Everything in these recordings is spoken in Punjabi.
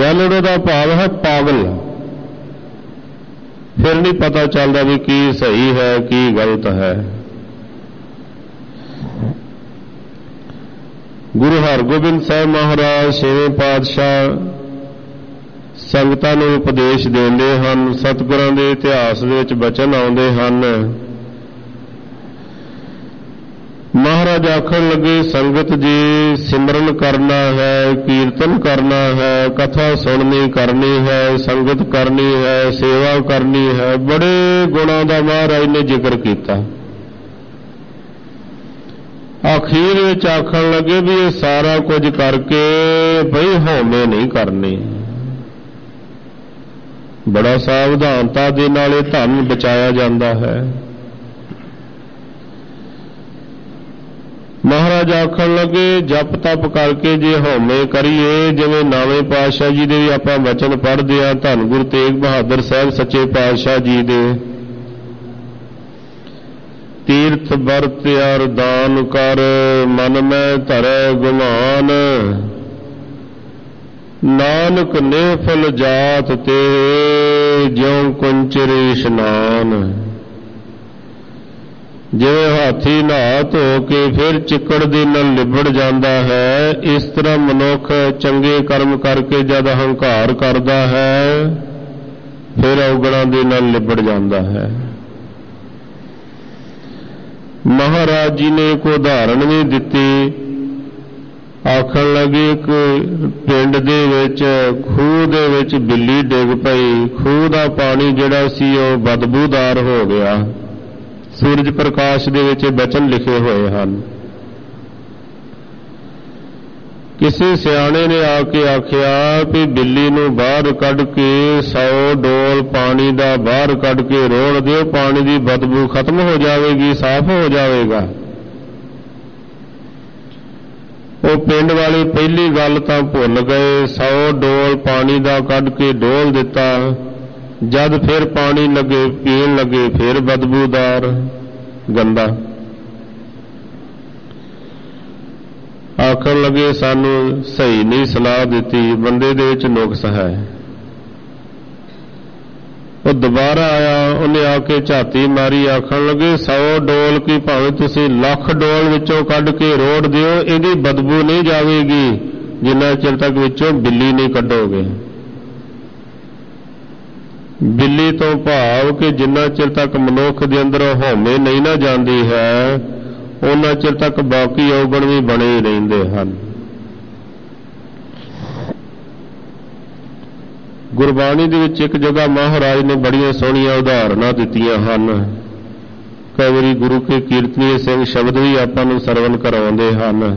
ਵੈਲੜੋ ਦਾ ਭਾਵ ਹੈ ਪਾਗਲ। ਫਿਰ ਨਹੀਂ ਪਤਾ ਚੱਲਦਾ ਵੀ ਕੀ ਸਹੀ ਹੈ ਕੀ ਗਲਤ ਹੈ। ਗੁਰੂ ਹਰਗੋਬਿੰਦ ਸਾਹਿਬ ਮਹਾਰਾਜ 6ਵੇਂ ਪਾਤਸ਼ਾਹ ਸੰਗਤਾਂ ਨੂੰ ਉਪਦੇਸ਼ ਦਿੰਦੇ ਹਨ। ਸਤਿਗੁਰਾਂ ਦੇ ਇਤਿਹਾਸ ਦੇ ਵਿੱਚ ਬਚਨ ਆਉਂਦੇ ਹਨ। ਮਹਾਰਾਜ ਆਖਣ ਲੱਗੇ, ਸੰਗਤ ਜੀ ਸਿਮਰਨ ਕਰਨਾ ਹੈ, ਕੀਰਤਨ ਕਰਨਾ ਹੈ, ਕਥਾ ਸੁਣਨੀ ਕਰਨੀ ਹੈ, ਸੰਗਤ ਕਰਨੀ ਹੈ, ਸੇਵਾ ਕਰਨੀ ਹੈ। ਬੜੇ ਗੁਣਾਂ ਦਾ ਮਹਾਰਾਜ ਨੇ ਜ਼ਿਕਰ ਕੀਤਾ। ਅਖੀਰ ਵਿੱਚ ਆਖਣ ਲੱਗੇ ਵੀ ਇਹ ਸਾਰਾ ਕੁਝ ਕਰਕੇ ਬਈ ਹਉਮੈ ਨਹੀਂ ਕਰਨੀ। ਬੜਾ ਸਾਵਧਾਨਤਾ ਦੇ ਨਾਲ ਇਹ ਧਨ ਬਚਾਇਆ ਜਾਂਦਾ ਹੈ। ਮਹਾਰਾਜ ਆਖਣ ਲੱਗੇ, ਜਪ ਤਪ ਕਰਕੇ ਜੇ ਹਉਮੈ ਕਰੀਏ, ਜਿਵੇਂ ਨਵੇਂ ਪਾਤਸ਼ਾਹ ਜੀ ਦੇ ਵੀ ਆਪਾਂ ਵਚਨ ਪੜ੍ਹਦੇ ਹਾਂ, ਧੰਨ ਗੁਰੂ ਤੇਗ ਬਹਾਦਰ ਸਾਹਿਬ ਸੱਚੇ ਪਾਤਸ਼ਾਹ ਜੀ ਦੇ, ਤੀਰਥ ਵਰਤ ਅਰ ਦਾਨ ਕਰ, ਮਨ ਮੈਂ ਧਰੈ ਗੁਮਾਨ, ਨਾਨਕ ਨਿਫਲ ਜਾਤ ਤੇ ਜਿਉ ਕੁੰਚਰੇ ਇਸ਼ਨਾਨ। ਜਿਵੇਂ ਹਾਥੀ ਨਹਾ ਧੋ ਕੇ ਫਿਰ ਚਿੱਕੜ ਦੇ ਨਾਲ ਲਿਬੜ ਜਾਂਦਾ ਹੈ, ਇਸ ਤਰ੍ਹਾਂ ਮਨੁੱਖ ਚੰਗੇ ਕਰਮ ਕਰਕੇ ਜਦ ਹੰਕਾਰ ਕਰਦਾ ਹੈ ਫਿਰ ਔਗਣਾਂ ਦੇ ਨਾਲ ਲਿਬੜ ਜਾਂਦਾ ਹੈ। ਮਹਾਰਾਜ ਜੀ ਨੇ ਇੱਕ ਉਦਾਹਰਣ ਵੀ ਦਿੱਤੀ। ਆਖਣ ਲੱਗੇ, ਇੱਕ ਪਿੰਡ ਦੇ ਵਿੱਚ ਖੂਹ ਦੇ ਵਿੱਚ ਬਿੱਲੀ ਡਿੱਗ ਪਈ। ਖੂਹ ਦਾ ਪਾਣੀ ਜਿਹੜਾ ਸੀ ਉਹ ਬਦਬੂਦਾਰ ਹੋ ਗਿਆ। ਸੂਰਜ ਪ੍ਰਕਾਸ਼ ਦੇ ਵਿੱਚ ਬਚਨ ਲਿਖੇ ਹੋਏ ਹਨ। ਕਿਸੇ ਸਿਆਣੇ ਨੇ ਆ ਕੇ ਆਖਿਆ ਵੀ ਬਿੱਲੀ ਨੂੰ ਬਾਹਰ ਕੱਢ ਕੇ 100 ਡੋਲ ਪਾਣੀ ਦਾ ਬਾਹਰ ਕੱਢ ਕੇ ਰੋੜ ਦਿਓ, ਪਾਣੀ ਦੀ ਬਦਬੂ ਖਤਮ ਹੋ ਜਾਵੇਗੀ, ਸਾਫ਼ ਹੋ ਜਾਵੇਗਾ। ਉਹ ਪਿੰਡ ਵਾਲੇ ਪਹਿਲੀ ਗੱਲ ਤਾਂ ਭੁੱਲ ਗਏ। 100 ਡੋਲ ਪਾਣੀ ਦਾ ਕੱਢ ਕੇ ਡੋਲ ਦਿੱਤਾ। ਜਦ ਫਿਰ ਪਾਣੀ ਲੱਗੇ ਪੀਣ ਲੱਗੇ ਫਿਰ ਬਦਬੂਦਾਰ ਗੰਦਾ। ਆਖਣ ਲੱਗੇ, ਸਾਨੂੰ ਸਹੀ ਨਹੀਂ ਸਲਾਹ ਦਿੱਤੀ, ਬੰਦੇ ਦੇ ਵਿੱਚ ਨੁਕਸ ਹੈ। ਉਹ ਦੁਬਾਰਾ ਆਇਆ, ਉਹਨੇ ਆ ਕੇ ਝਾਤੀ ਮਾਰੀ। ਆਖਣ ਲੱਗੇ, 100 ਡੋਲ ਕੀ ਭਾਵੇਂ ਤੁਸੀਂ 1,00,000 ਡੋਲ ਵਿੱਚੋਂ ਕੱਢ ਕੇ ਰੋੜ ਦਿਓ, ਇਹਦੀ ਬਦਬੂ ਨਹੀਂ ਜਾਵੇਗੀ ਜਿੰਨਾ ਚਿਰ ਤੱਕ ਵਿੱਚੋਂ ਬਿੱਲੀ ਨਹੀਂ ਕੱਢੋਗੇ। ਬਿੱਲੀ ਤੋਂ ਭਾਵ ਕਿ ਜਿੰਨਾ ਚਿਰ ਤੱਕ ਮਨੁੱਖ ਦੇ ਅੰਦਰ ਹਉਮੈ ਨਹੀਂ ਨਾ ਜਾਂਦੀ ਹੈ, ਉਹਨਾਂ ਚਿਰ ਤੱਕ ਬਾਕੀ ਔਗਣ ਵੀ ਬਣੇ ਹੀ ਰਹਿੰਦੇ ਹਨ। ਗੁਰਬਾਣੀ ਦੇ ਵਿੱਚ ਇੱਕ ਜਗ੍ਹਾ ਮਹਾਰਾਜ ਨੇ ਬੜੀਆਂ ਸੋਹਣੀਆਂ ਉਦਾਹਰਨਾਂ ਦਿੱਤੀਆਂ ਹਨ। ਕਈ ਵਾਰੀ ਗੁਰੂ ਕੇ ਕੀਰਤਨੀਏ ਸਿੰਘ ਸ਼ਬਦ ਵੀ ਆਪਾਂ ਨੂੰ ਸਰਵਣ ਕਰਾਉਂਦੇ ਹਨ।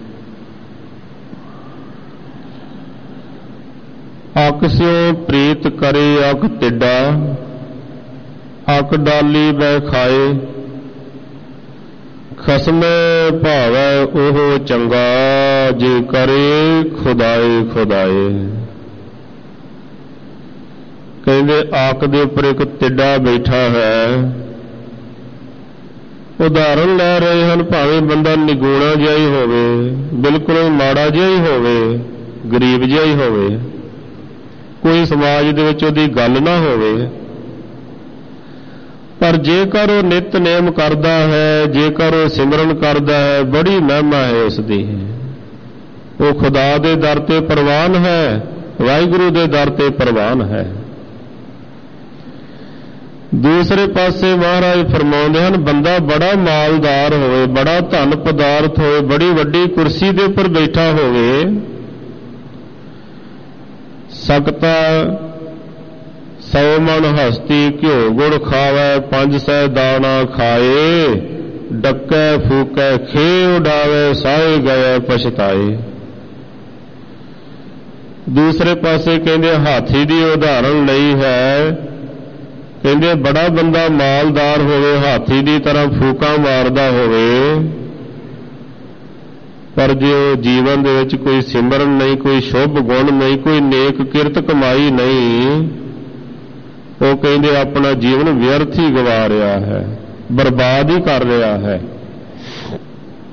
ਅਕ ਸਿਉ ਪ੍ਰੀਤ ਕਰੇ ਅਕ ਟਿੱਡਾ, ਅਕ ਡਾਲੀ ਬੈ ਖਾਏ, ਖਸਮੈ ਭਾਵੈ ਉਹ ਚੰਗਾ, ਜੇ ਕਰੇ ਖੁਦਾਏ ਖੁਦਾਏ। ਕਹਿੰਦੇ ਆਕ ਦੇ ਉੱਪਰ ਇੱਕ ਟਿੱਡਾ ਬੈਠਾ ਹੈ। ਉਦਾਹਰਣ ਲੈ ਰਹੇ ਹਨ, ਭਾਵੇਂ ਬੰਦਾ ਨਿਗੂਣਾ ਜਿਹਾ ਹੀ ਹੋਵੇ, ਬਿਲਕੁਲ ਮਾੜਾ ਜਿਹਾ ਹੀ ਹੋਵੇ, ਗਰੀਬ ਜਿਹਾ ਹੀ ਹੋਵੇ, ਕੋਈ ਸਮਾਜ ਦੇ ਵਿੱਚ ਉਹਦੀ ਗੱਲ ਨਾ ਹੋਵੇ, ਪਰ ਜੇਕਰ ਉਹ ਨਿਤ ਨੇਮ ਕਰਦਾ ਹੈ, ਜੇਕਰ ਉਹ ਸਿਮਰਨ ਕਰਦਾ ਹੈ, ਬੜੀ ਮਹਿਮਾ ਹੈ ਉਸ ਦੀ। ਉਹ ਖੁਦਾ ਦੇ ਦਰ ਤੇ ਪ੍ਰਵਾਨ ਹੈ, ਵਾਹਿਗੁਰੂ ਦੇ ਦਰ ਤੇ ਪ੍ਰਵਾਨ ਹੈ। ਦੂਸਰੇ ਪਾਸੇ ਮਹਾਰਾਜ ਫਰਮਾਉਂਦੇ ਹਨ, ਬੰਦਾ ਬੜਾ ਮਾਲਦਾਰ ਹੋਵੇ, ਬੜਾ ਧਨ ਪਦਾਰਥ ਹੋਵੇ, ਬੜੀ ਵੱਡੀ ਕੁਰਸੀ ਦੇ ਉੱਪਰ ਬੈਠਾ ਹੋਵੇ, ਸਕਤਾ 100 ਮਣ ਹਸਤੀ ਘਿਓ ਗੁੜ ਖਾਵੈ, 500 ਦਾਣਾ ਖਾਏ, ਡੱਕੈ ਫੂਕੈ ਖੇ ਉਡਾਵੇ, ਸਾਏ ਗਏ ਪਛਤਾਏ। ਦੂਸਰੇ ਪਾਸੇ ਕਹਿੰਦੇ ਹਾਥੀ ਦੀ ਉਦਾਹਰਣ ਲਈ ਹੈ। ਕਹਿੰਦੇ ਬੜਾ ਬੰਦਾ ਮਾਲਦਾਰ ਹੋਵੇ, ਹਾਥੀ ਦੀ ਤਰ੍ਹਾਂ ਫੂਕਾਂ ਮਾਰਦਾ ਹੋਵੇ, ਪਰ ਜੇ ਉਹ ਜੀਵਨ ਦੇ ਵਿੱਚ ਕੋਈ ਸਿਮਰਨ ਨਹੀਂ, ਕੋਈ ਸ਼ੁਭ ਗੁਣ ਨਹੀਂ, ਕੋਈ ਨੇਕ ਕਿਰਤ ਕਮਾਈ ਨਹੀਂ, ਉਹ ਕਹਿੰਦੇ ਆਪਣਾ ਜੀਵਨ ਵਿਅਰਥ ਹੀ ਗਵਾ ਰਿਹਾ ਹੈ, ਬਰਬਾਦ ਹੀ ਕਰ ਰਿਹਾ ਹੈ।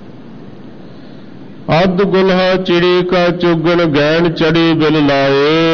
ਅੱਧ ਗੁਲਹਾ ਚਿੜੀ ਕਾ ਚੁਗਣ ਗੈਣ ਚੜੀ ਬਿਲ ਲਾਏ,